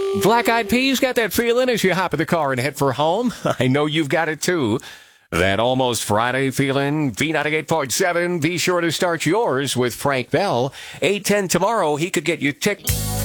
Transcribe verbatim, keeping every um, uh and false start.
Black Eyed Peas got that feeling as you hop in the car and head for home. I know you've got it too. That almost Friday feeling. V ninety-eight point seven. Be sure to start yours with Frank Bell. eight ten tomorrow, he could get you ticked.